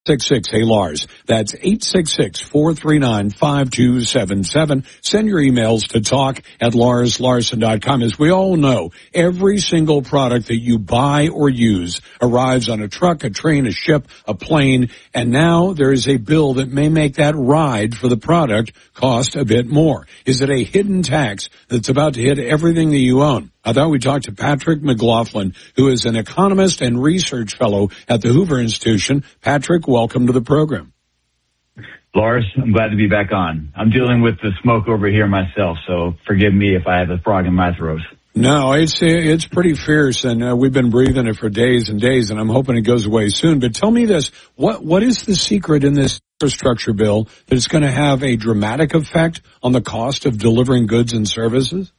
866 Hey Lars. That's 866-439-5277. Send your emails to talk@LarsLarson.com. As we all know, every single product that you buy or use arrives on a truck, a train, a ship, a plane, and now there is a bill that may make that ride for the product cost a bit more. Is it a hidden tax that's about to hit everything that you own? I thought we'd talk to Patrick McLaughlin, who is an economist and research fellow at the Hoover Institution. Patrick, welcome to the program. Lars, I'm glad to be back on. I'm dealing with the smoke over here myself, so forgive me if I have a frog in my throat. No, it's pretty fierce, and we've been breathing it for days and days, and I'm hoping it goes away soon. But tell me this, what is the secret in this infrastructure bill that is going to have a dramatic effect on the cost of delivering goods and services?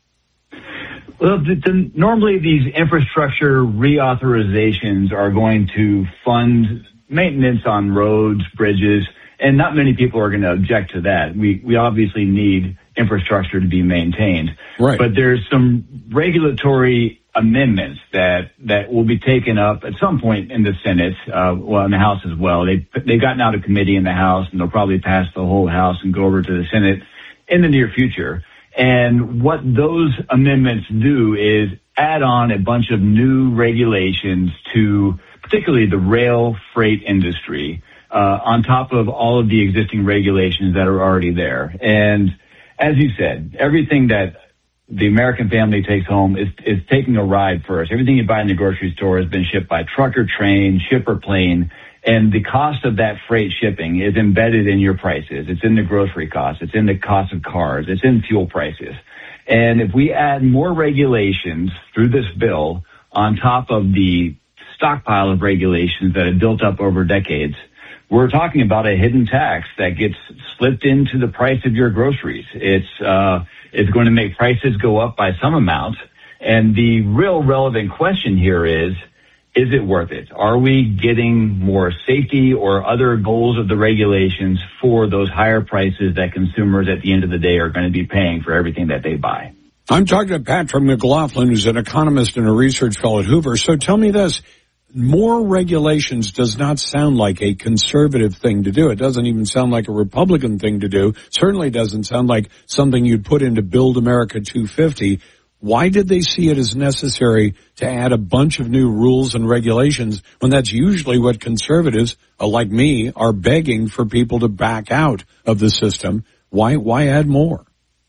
Well, normally these infrastructure reauthorizations are going to fund maintenance on roads, bridges, and not many people are going to object to that. We obviously need infrastructure to be maintained. Right. But there's some regulatory amendments that will be taken up at some point in the Senate, in the House as well. They've gotten out of committee in the House, and they'll probably pass the whole House and go over to the Senate in the near future. And what those amendments do is add on a bunch of new regulations to particularly the rail freight industry, on top of all of the existing regulations that are already there. And as you said, everything that the American family takes home is taking a ride first. Everything you buy in the grocery store has been shipped by truck or train, ship or plane. And the cost of that freight shipping is embedded in your prices. It's in the grocery costs. It's in the cost of cars. It's in fuel prices. And if we add more regulations through this bill on top of the stockpile of regulations that have built up over decades, we're talking about a hidden tax that gets slipped into the price of your groceries. It's going to make prices go up by some amount. And the real relevant question here is it worth it? Are we getting more safety or other goals of the regulations for those higher prices that consumers at the end of the day are going to be paying for everything that they buy? I'm talking to Patrick McLaughlin, who's an economist and a research fellow at Hoover. So tell me this, more regulations does not sound like a conservative thing to do. It doesn't even sound like a Republican thing to do. Certainly doesn't sound like something you'd put into Build America 250. Why did they see it as necessary to add a bunch of new rules and regulations when that's usually what conservatives, like me, are begging for people to back out of the system? Why add more?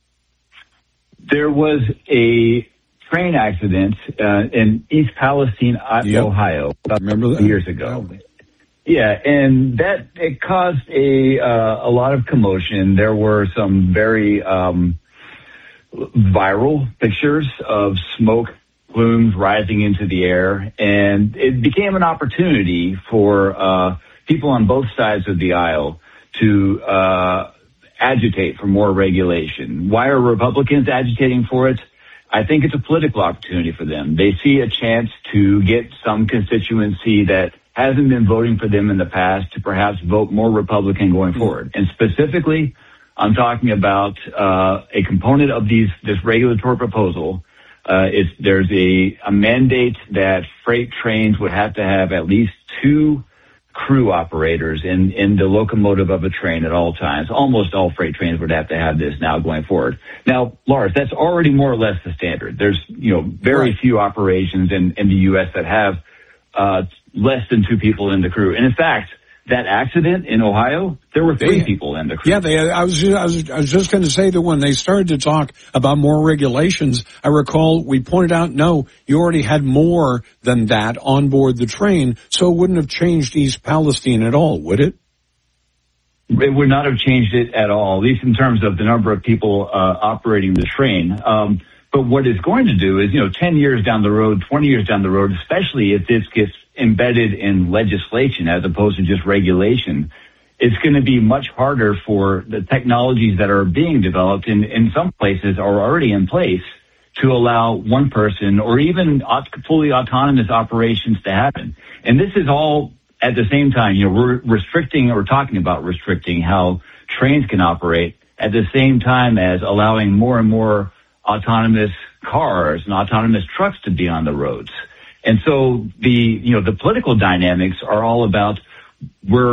There was a train accident in East Palestine, Ohio, about years ago. Yeah, and it caused a lot of commotion. There were some very viral pictures of smoke plumes rising into the air, and it became an opportunity for people on both sides of the aisle to agitate for more regulation. Why are Republicans agitating for it? I think it's a political opportunity for them. They see a chance to get some constituency that hasn't been voting for them in the past to perhaps vote more Republican going forward. And specifically, I'm talking about a component of this regulatory proposal. There's a mandate that freight trains would have to have at least 2 crew operators in the locomotive of a train at all times. Almost all freight trains would have to have this now going forward. Now, Lars, that's already more or less the standard. There's very few operations in the U.S. that have less than 2 people in the crew. And in fact, that accident in Ohio, there were 3 people in the crew. Yeah, I was just going to say that when they started to talk about more regulations, I recall we pointed out, no, you already had more than that on board the train, so it wouldn't have changed East Palestine at all, would it? It would not have changed it at all, at least in terms of the number of people operating the train. But what it's going to do is, 10 years down the road, 20 years down the road, especially if this gets embedded in legislation as opposed to just regulation, it's going to be much harder for the technologies that are being developed and in some places are already in place to allow one person or even fully autonomous operations to happen. And this is all at the same time, we're talking about restricting how trains can operate at the same time as allowing more and more autonomous cars and autonomous trucks to be on the roads. And so the political dynamics are all about we're